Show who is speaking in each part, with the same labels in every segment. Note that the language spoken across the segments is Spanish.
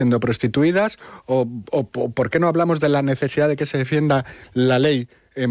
Speaker 1: siendo prostituidas, o por qué no hablamos de la necesidad de que se defienda la ley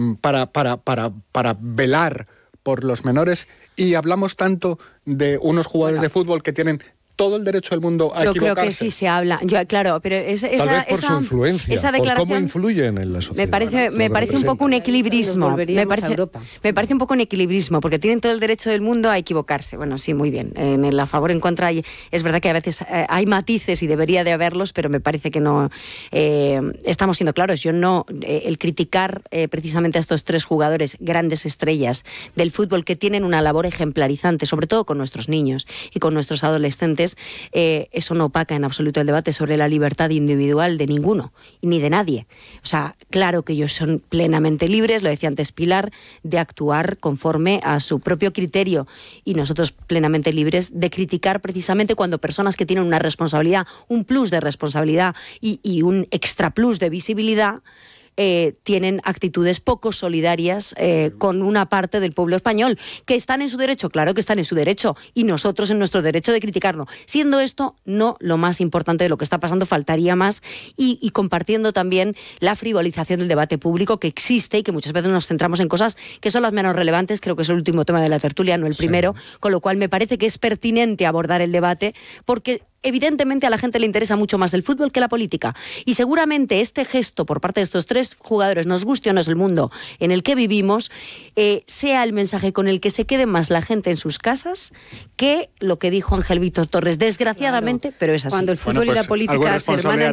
Speaker 1: para velar por los menores, y hablamos tanto de unos jugadores de fútbol que tienen todo el derecho del mundo a equivocarse.
Speaker 2: Yo creo que sí se habla. Claro, pero
Speaker 3: tal vez por su influencia,
Speaker 2: esa declaración,
Speaker 3: por cómo influyen en la sociedad.
Speaker 2: Me parece un poco un equilibrismo. Me parece un poco un equilibrismo, porque tienen todo el derecho del mundo a equivocarse. Bueno, sí, muy bien. En el a favor, en contra, es verdad que a veces hay matices y debería de haberlos, pero me parece que no estamos siendo claros. Yo no, el criticar precisamente a estos tres jugadores, grandes estrellas del fútbol, que tienen una labor ejemplarizante, sobre todo con nuestros niños y con nuestros adolescentes, eso no opaca en absoluto el debate sobre la libertad individual de ninguno, ni de nadie. O sea, claro que ellos son plenamente libres, lo decía antes Pilar, de actuar conforme a su propio criterio, y nosotros plenamente libres de criticar precisamente cuando personas que tienen una responsabilidad, un plus de responsabilidad y un extra plus de visibilidad, tienen actitudes poco solidarias con una parte del pueblo español, que están en su derecho, claro que están en su derecho, y nosotros en nuestro derecho de criticarlo. Siendo esto no lo más importante de lo que está pasando, faltaría más, y compartiendo también la frivolización del debate público que existe y que muchas veces nos centramos en cosas que son las menos relevantes. Creo que es el último tema de la tertulia, no el primero, con lo cual me parece que es pertinente abordar el debate, porque evidentemente a la gente le interesa mucho más el fútbol que la política, y seguramente este gesto por parte de estos tres jugadores, nos guste o no es el mundo en el que vivimos, sea el mensaje con el que se quede más la gente en sus casas que lo que dijo Ángel Víctor Torres, desgraciadamente, claro, pero es así.
Speaker 4: Cuando el fútbol y la política se hermanan,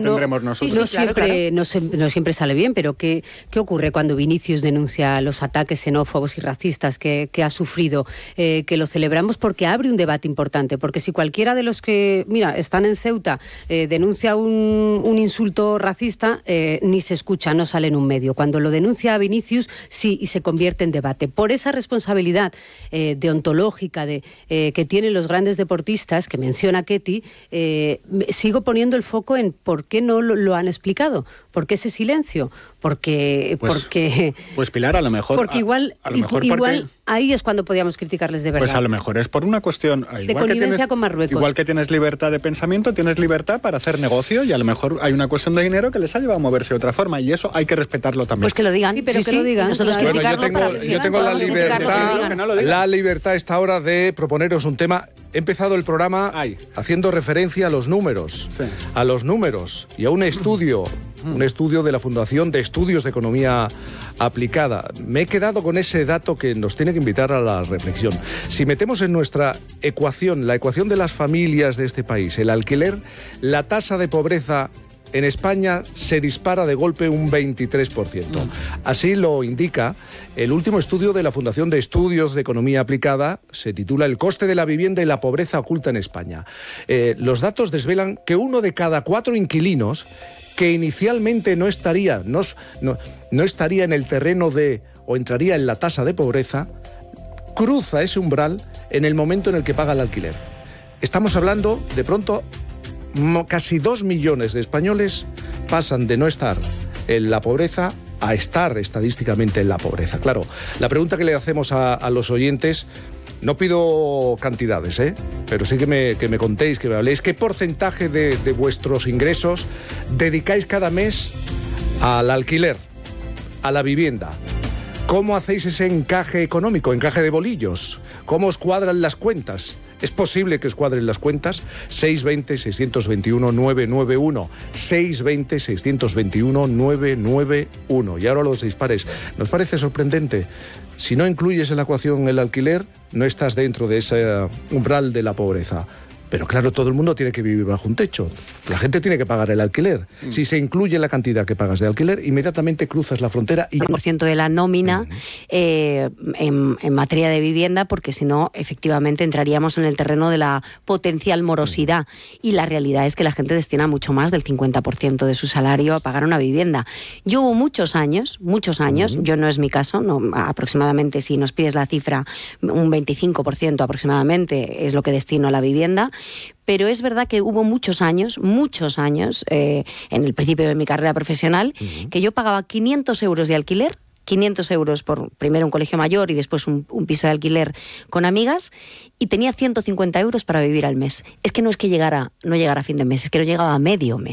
Speaker 4: no siempre sale bien, pero ¿qué ocurre cuando Vinicius denuncia los ataques xenófobos y racistas que ha sufrido? Que lo celebramos porque abre un debate importante, porque si cualquiera de los que, están en Ceuta, denuncia un insulto racista, ni se escucha, no sale en un medio. Cuando lo denuncia a Vinicius, sí, y se convierte en debate. Por esa responsabilidad deontológica que tienen los grandes deportistas, que menciona Ketty, sigo poniendo el foco en por qué no lo han explicado. ¿Por qué ese silencio? Porque
Speaker 1: Pilar, a lo mejor...
Speaker 4: Porque igual ahí es cuando podíamos criticarles de verdad.
Speaker 1: Pues a lo mejor es por una cuestión...
Speaker 4: de connivencia con Marruecos.
Speaker 1: Igual que tienes libertad de pensamiento, tienes libertad para hacer negocio, y a lo mejor hay una cuestión de dinero que les ha llevado a moverse de otra forma, y eso hay que respetarlo también.
Speaker 2: Pues que lo digan.
Speaker 4: Sí, pero que lo digan.
Speaker 2: Nosotros
Speaker 3: yo tengo la libertad a esta hora de proponeros un tema. He empezado el programa haciendo referencia a los números, a los números y a un estudio de la Fundación de Estudios de Economía Aplicada. Me he quedado con ese dato que nos tiene que invitar a la reflexión. Si metemos en nuestra ecuación, la ecuación de las familias de este país, el alquiler, la tasa de pobreza en España se dispara de golpe un 23%. Así lo indica el último estudio de la Fundación de Estudios de Economía Aplicada. Se titula El coste de la vivienda y la pobreza oculta en España. Los datos desvelan que 1 de cada 4 inquilinos que inicialmente no estaría en el terreno o entraría en la tasa de pobreza, cruza ese umbral en el momento en el que paga el alquiler. Estamos hablando, de pronto, casi 2 millones de españoles pasan de no estar en la pobreza a estar estadísticamente en la pobreza. Claro, la pregunta que le hacemos a los oyentes, no pido cantidades, pero sí que me contéis, que me habléis, ¿qué porcentaje de vuestros ingresos dedicáis cada mes al alquiler, a la vivienda? ¿Cómo hacéis ese encaje económico, encaje de bolillos? ¿Cómo os cuadran las cuentas? ¿Es posible que os cuadren las cuentas? 620-621-991. 620-621-991. Y ahora los dispares. ¿Nos parece sorprendente? Si no incluyes en la ecuación el alquiler, no estás dentro de ese umbral de la pobreza. Pero claro, todo el mundo tiene que vivir bajo un techo. La gente tiene que pagar el alquiler. Si se incluye la cantidad que pagas de alquiler, inmediatamente cruzas la frontera y...
Speaker 2: 100% de la nómina en materia de vivienda, porque si no, efectivamente entraríamos en el terreno de la potencial morosidad. Y la realidad es que la gente destina mucho más del 50% de su salario a pagar una vivienda. Yo hubo muchos años, yo no es mi caso, aproximadamente, si nos pides la cifra, un 25% aproximadamente es lo que destino a la vivienda. Pero es verdad que hubo muchos años, en el principio de mi carrera profesional, que yo pagaba 500 euros de alquiler, 500 euros por primero un colegio mayor y después un piso de alquiler con amigas, y tenía 150 euros para vivir al mes. Es que no llegara a fin de mes, es que no llegaba a medio mes.